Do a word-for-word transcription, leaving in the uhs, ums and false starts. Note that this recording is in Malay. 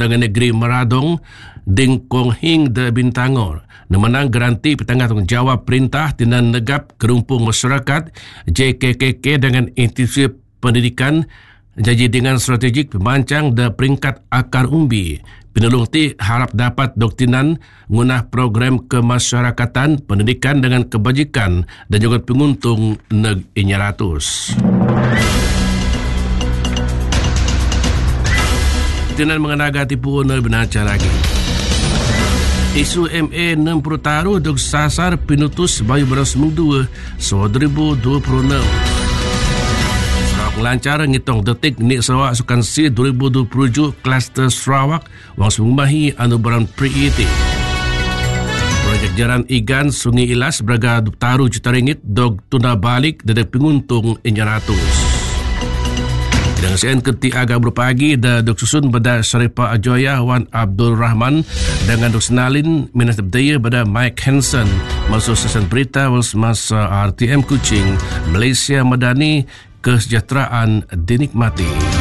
Undangan Negeri Meradong Ding Kong Hing de Bintangor memenang garanti petangah tanggungjawab perintah dengan negap kerumpung masyarakat J K K K dengan institusi pendidikan janji dengan strategik pemancang de peringkat akar umbi. Penulung ti harap dapat doktrinan ngunah program kemasyarakatan pendidikan dengan kebajikan dan juga penguntung neg inya ratus. Doktrinan mengenaga tipu una benaca lagi. Isu M A enam puluh taruh duk sasar pinutus bayu beras mingdua so dua ribu dua puluh enam. Lancar ngitung detik Nik Sarawak Sukan C dua ribu dua puluh tujuh Kluster Sarawak wang sumbahi anugerah Priiti. Projek jaran igan Sungai Ilas beraga taruh juta ringgit dog tunda balik dari penguntung inya ratus. Dengan sen keti agak berpagi da duk susun pada Syarifah Ajoya Wan Abdul Rahman dengan duk senalin Minas Budaya pada Mike Hansen masuk sesan berita masa R T M Kuching Malaysia Madani kesejahteraan dinikmati.